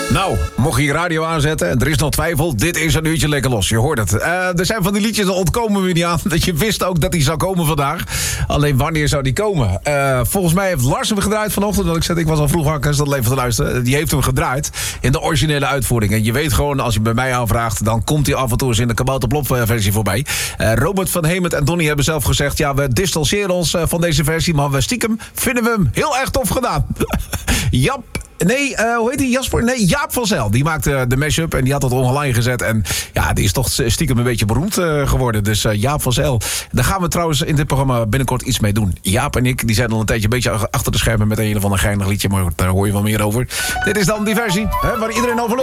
Nou, mocht je je radio aanzetten en er is nog twijfel, dit is een uurtje lekker los. Je hoort het. Er zijn van die liedjes, daar ontkomen we niet aan. Dat je wist ook dat die zou komen vandaag. Alleen wanneer zou die komen? Volgens mij heeft Lars hem gedraaid vanochtend. Want ik was al vroeg wakker, dat even te luisteren. Die heeft hem gedraaid in de originele uitvoering. En je weet gewoon, als je bij mij aanvraagt, dan komt hij af en toe eens in de Kabouterplop versie voorbij. Robert van Hemert en Donnie hebben zelf gezegd, ja, we distancieren ons van deze versie, maar we stiekem vinden we hem heel erg tof gedaan. Jap. Nee, hoe heet die? Jasper? Nee, Jaap van Zijl. Die maakte de mashup en die had dat online gezet. En ja, die is toch stiekem een beetje beroemd geworden. Dus Jaap van Zijl. Daar gaan we trouwens in dit programma binnenkort iets mee doen. Jaap en ik, die zijn al een tijdje een beetje achter de schermen met een of ander geinig liedje. Maar daar hoor je wel meer over. Dit is dan die versie, waar iedereen over